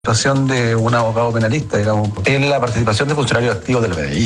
Situación de un abogado penalista, digamos, en la participación de funcionarios activos del BDI.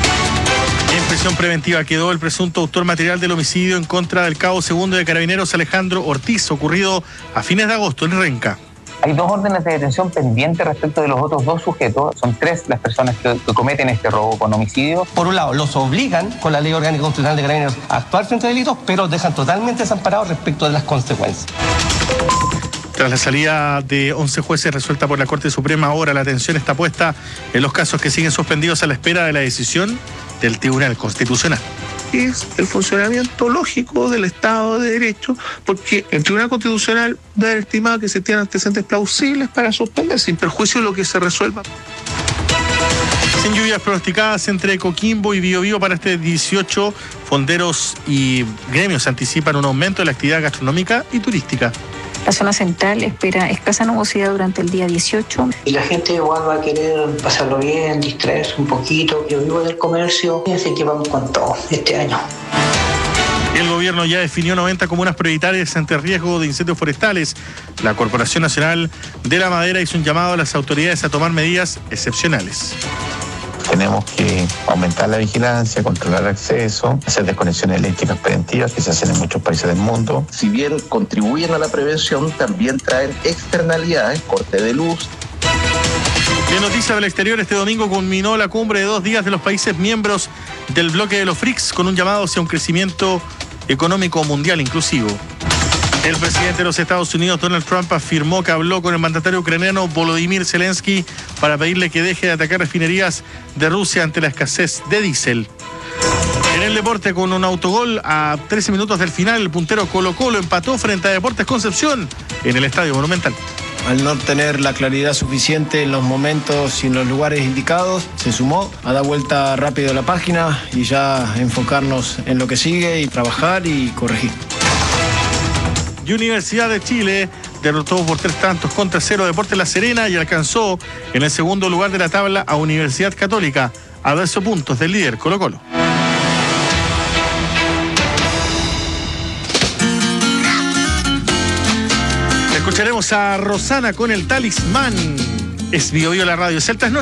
En prisión preventiva quedó el presunto autor material del homicidio en contra del cabo segundo de Carabineros Alejandro Ortiz, ocurrido a fines de agosto en Renca. Hay 2 órdenes de detención pendientes respecto de los otros 2 sujetos. Son 3 las personas que cometen este robo con homicidio. Por un lado, los obligan con la Ley Orgánica Constitucional de Carabineros a actuar frente a delitos, pero dejan totalmente desamparados respecto de las consecuencias. Tras la salida de 11 jueces resuelta por la Corte Suprema, ahora la atención está puesta en los casos que siguen suspendidos a la espera de la decisión del Tribunal Constitucional. Es el funcionamiento lógico del Estado de Derecho, porque el Tribunal Constitucional debe haber estimado que se tienen antecedentes plausibles para suspender, sin perjuicio de lo que se resuelva. Sin lluvias pronosticadas entre Coquimbo y Biobío para este 18, fonderos y gremios anticipan un aumento de la actividad gastronómica y turística. La zona central espera escasa nubosidad durante el día 18. Y la gente igual va a querer pasarlo bien, distraerse un poquito. Yo vivo del comercio, así que vamos con todo este año. El gobierno ya definió 90 comunas prioritarias ante riesgo de incendios forestales. La Corporación Nacional de la Madera hizo un llamado a las autoridades a tomar medidas excepcionales. Tenemos que aumentar la vigilancia, controlar el acceso, hacer desconexiones eléctricas preventivas que se hacen en muchos países del mundo. Si bien contribuyen a la prevención, también traen externalidades, corte de luz. En noticias del exterior, este domingo culminó la cumbre de 2 días de los países miembros del bloque de los BRICS con un llamado hacia un crecimiento económico mundial inclusivo. El presidente de los Estados Unidos, Donald Trump, afirmó que habló con el mandatario ucraniano Volodymyr Zelensky para pedirle que deje de atacar refinerías de Rusia ante la escasez de diésel. En el deporte, con un autogol a 13 minutos del final, el puntero Colo-Colo empató frente a Deportes Concepción en el Estadio Monumental. Al no tener la claridad suficiente en los momentos y en los lugares indicados, se sumó a dar vuelta rápido a la página y ya enfocarnos en lo que sigue y trabajar y corregir. Y Universidad de Chile derrotó por 3-0 Deportes La Serena y alcanzó en el segundo lugar de la tabla a Universidad Católica, a 12 puntos del líder Colo-Colo. Escucharemos a Rosana con el Talismán. Es Biobío la radio. Celtas